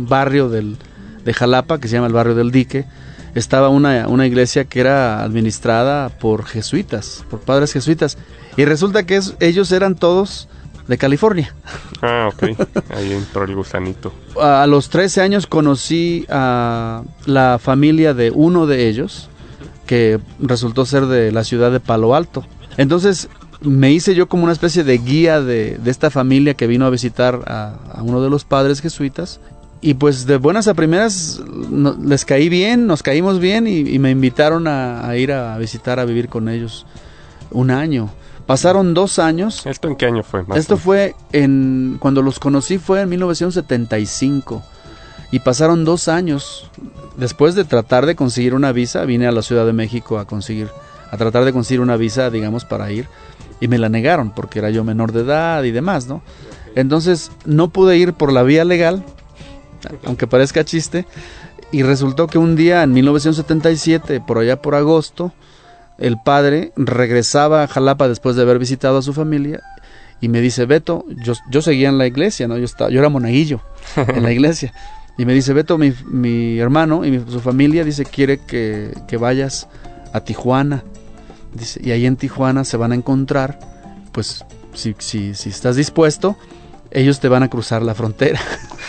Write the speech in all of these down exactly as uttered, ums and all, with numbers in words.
barrio del, de Jalapa, que se llama el barrio del Dique, estaba una, una iglesia que era administrada por jesuitas, por padres jesuitas, y resulta que es, ellos eran todos de California. Ah, ok, ahí entró el gusanito. A los trece años conocí a la familia de uno de ellos, que resultó ser de la ciudad de Palo Alto. Entonces me hice yo como una especie de guía de, de esta familia que vino a visitar a, a uno de los padres jesuitas, y pues de buenas a primeras no, les caí bien, nos caímos bien, y, y me invitaron a, a ir a visitar, a vivir con ellos un año. Pasaron dos años. ¿Esto en qué año fue? Más Esto fue en, cuando los conocí fue en mil novecientos setenta y cinco, y pasaron dos años. Después de tratar de conseguir una visa, vine a la Ciudad de México a conseguir, a tratar de conseguir una visa, digamos, para ir, y me la negaron porque era yo menor de edad y demás, ¿no? Entonces no pude ir por la vía legal, aunque parezca chiste, y resultó que un día en mil novecientos setenta y siete, por allá por agosto, el padre regresaba a Jalapa después de haber visitado a su familia y me dice: Beto, yo, yo seguía en la iglesia, ¿no? Yo estaba, yo era monaguillo en la iglesia, y me dice: Beto, mi, mi hermano y mi, su familia, dice, quiere que, que vayas a Tijuana, dice, y ahí en Tijuana se van a encontrar, pues, si, si, si estás dispuesto, ellos te van a cruzar la frontera.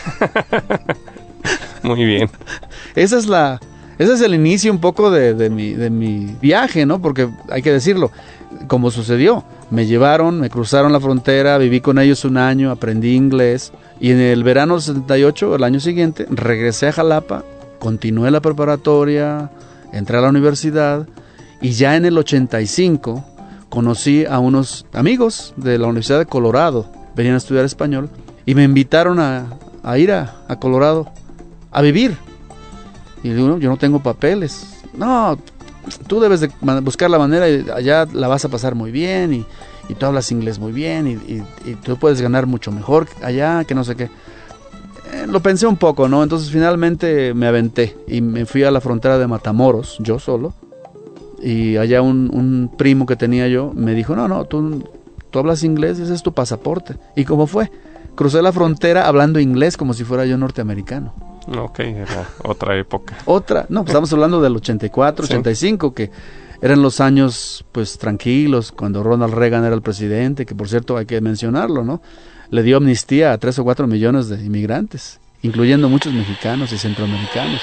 Muy bien. Esa es la, ese es el inicio un poco de, de mi, de mi viaje, ¿no? Porque hay que decirlo, como sucedió, me llevaron, me cruzaron la frontera, viví con ellos un año, aprendí inglés, y en el verano del setenta y ocho, el año siguiente, regresé a Jalapa, continué la preparatoria, entré a la universidad, y ya en el ochenta y cinco conocí a unos amigos de la Universidad de Colorado, venían a estudiar español, y me invitaron a, a ir a, a Colorado a vivir. Y digo: no, yo no tengo papeles. No, tú debes de buscar la manera, y allá la vas a pasar muy bien, y, y tú hablas inglés muy bien, y, y, y tú puedes ganar mucho mejor allá, que no sé qué. Eh, lo pensé un poco, ¿no? Entonces finalmente me aventé y me fui a la frontera de Matamoros, yo solo, y allá un, un primo que tenía yo me dijo: no, no, tú, tú hablas inglés, ese es tu pasaporte. ¿Y cómo fue? Crucé la frontera hablando inglés como si fuera yo norteamericano. Ok, era otra época. Otra, no, pues estamos hablando del ochenta y cuatro, sí. ochenta y cinco, que eran los años pues tranquilos, cuando Ronald Reagan era el presidente, que por cierto hay que mencionarlo, ¿no? Le dio amnistía a tres o cuatro millones de inmigrantes, incluyendo muchos mexicanos y centroamericanos.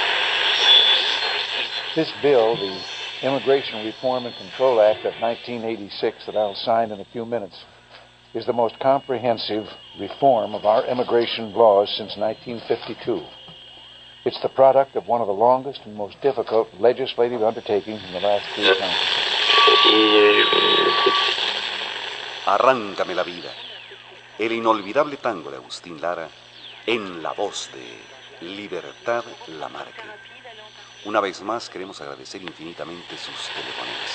This bill, the Immigration Reform and Control Act of nineteen eighty-six, that I'll sign in a few minutes, is the most comprehensive reform of our immigration laws since nineteen fifty-two. It's the product of one of the longest and most difficult legislative undertakings in the last three Congresses. Arráncame la vida, el inolvidable tango de Agustín Lara, en la voz de Libertad Lamarque. Una vez más queremos agradecer infinitamente sus telefonemas.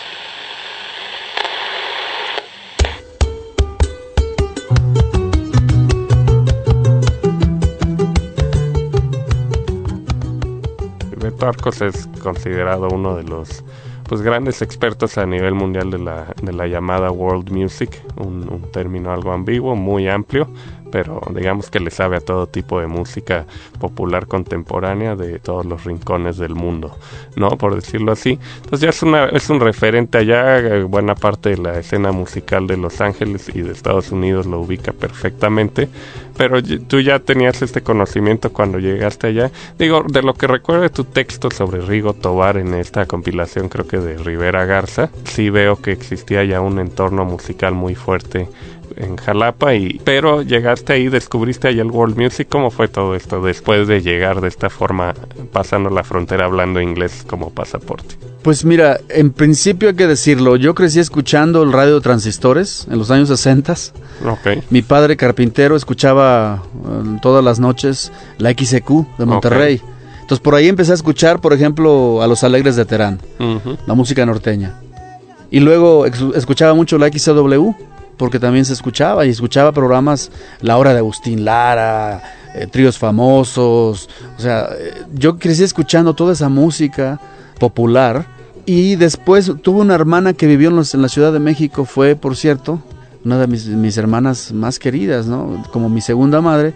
Beto Arcos es considerado uno de los pues grandes expertos a nivel mundial de la, de la llamada world music, un, un término algo ambiguo, muy amplio, pero digamos que le sabe a todo tipo de música popular contemporánea de todos los rincones del mundo, ¿no? Por decirlo así. Entonces ya es, una, es un referente allá, buena parte de la escena musical de Los Ángeles y de Estados Unidos lo ubica perfectamente, pero tú ya tenías este conocimiento cuando llegaste allá. Digo, de lo que recuerdo de tu texto sobre Rigo Tobar en esta compilación, creo que de Rivera Garza, sí veo que existía ya un entorno musical muy fuerte en Jalapa, y pero llegaste ahí, descubriste ahí el world music. ¿Cómo fue todo esto después de llegar de esta forma, pasando la frontera hablando inglés como pasaporte? Pues mira, en principio hay que decirlo, yo crecí escuchando el radio de transistores en los años sesenta. Okay. Mi padre carpintero escuchaba uh, todas las noches la X E Q de Monterrey. Okay. Entonces por ahí empecé a escuchar, por ejemplo, a Los Alegres de Terán, uh-huh. la música norteña. Y luego ex- escuchaba mucho la X C W, porque también se escuchaba, y escuchaba programas, La Hora de Agustín Lara, eh, Tríos Famosos. O sea, eh, yo crecí escuchando toda esa música popular, y después tuve una hermana que vivió en, los, en la Ciudad de México, fue, por cierto, una de mis, mis hermanas más queridas, ¿no? Como mi segunda madre,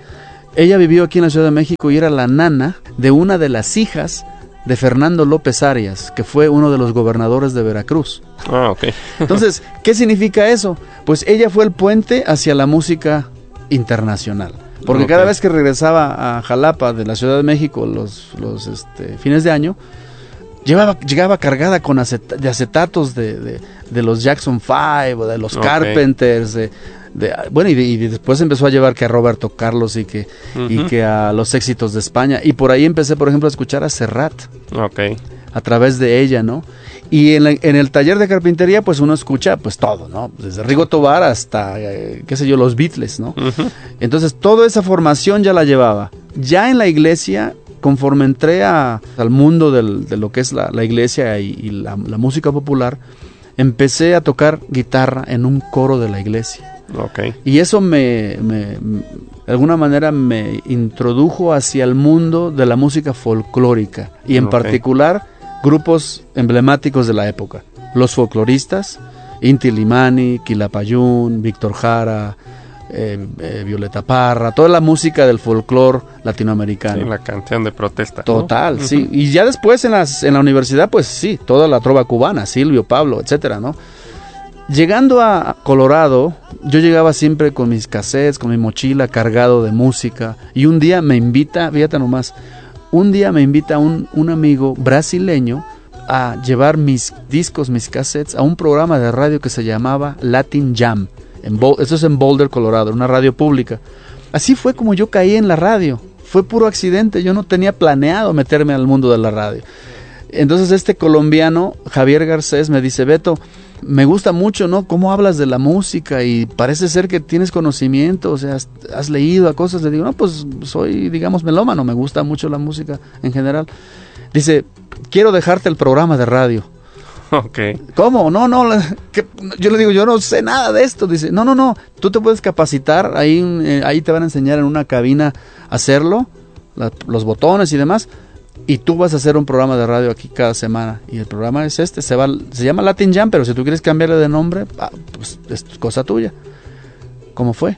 ella vivió aquí en la Ciudad de México y era la nana de una de las hijas de Fernando López Arias, que fue uno de los gobernadores de Veracruz. Ah, ok. Entonces, ¿qué significa eso? Pues ella fue el puente hacia la música internacional. Porque okay. cada vez que regresaba a Jalapa de la Ciudad de México los, los este, fines de año, llevaba, llegaba cargada con aceta, de acetatos de, de, de los Jackson Five o de los okay. Carpenters, de, de, bueno, y, de, y después empezó a llevar que a Roberto Carlos y que, uh-huh. y que a los éxitos de España. Y por ahí empecé, por ejemplo, a escuchar a Serrat. Okay. A través de ella, ¿no? Y en, la, en el taller de carpintería, pues uno escucha pues todo, ¿no? Desde Rigo Tobar hasta, eh, qué sé yo, los Beatles, ¿no? Uh-huh. Entonces, toda esa formación ya la llevaba. Ya en la iglesia, conforme entré a, al mundo del, de lo que es la, la iglesia y, y la, la música popular, empecé a tocar guitarra en un coro de la iglesia. Okay. Y eso me, me, me, de alguna manera me introdujo hacia el mundo de la música folclórica y en okay. particular grupos emblemáticos de la época, los folcloristas, Inti Limani, Quilapayún, Víctor Jara, eh, eh, Violeta Parra, toda la música del folclor latinoamericano. Sí, la canción de protesta. Total, ¿no? Sí. Uh-huh. Y ya después en, las, en la universidad, pues sí, toda la trova cubana, Silvio, Pablo, etcétera, ¿no? Llegando a Colorado, yo llegaba siempre con mis cassettes, con mi mochila cargado de música, y un día me invita, fíjate nomás, un día me invita un, un amigo brasileño a llevar mis discos, mis cassettes, a un programa de radio que se llamaba Latin Jam. En Bo- eso es en Boulder, Colorado, una radio pública. Así fue como yo caí en la radio. Fue puro accidente, yo no tenía planeado meterme al mundo de la radio. Entonces este colombiano, Javier Garcés, me dice, Beto, me gusta mucho, ¿no? Cómo hablas de la música y parece ser que tienes conocimiento, o sea, has, has leído a cosas. Le digo, no, pues soy, digamos, melómano, me gusta mucho la música en general. Dice, quiero dejarte el programa de radio. Ok. ¿Cómo? No, no, que, yo le digo, yo no sé nada de esto. Dice, no, no, no, tú te puedes capacitar, ahí, eh, ahí te van a enseñar en una cabina a hacerlo, la, los botones y demás. Y tú vas a hacer un programa de radio aquí cada semana. Y el programa es este, se va, se llama Latin Jam, pero si tú quieres cambiarle de nombre, ah, pues es cosa tuya. ¿Cómo fue?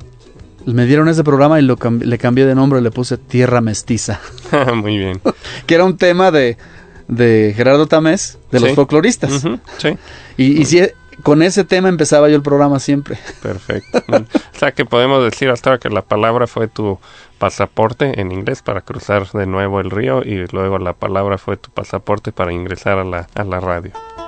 Me dieron ese programa y lo cambi- le cambié de nombre y le puse Tierra Mestiza. Muy bien. Que era un tema de, de Gerardo Tamés, de sí. los folcloristas. Uh-huh. Sí. Y, y si con ese tema empezaba yo el programa siempre. Perfecto. O sea que podemos decir hasta ahora que la palabra fue tu pasaporte en inglés para cruzar de nuevo el río y luego la palabra fue tu pasaporte para ingresar a la, a la radio.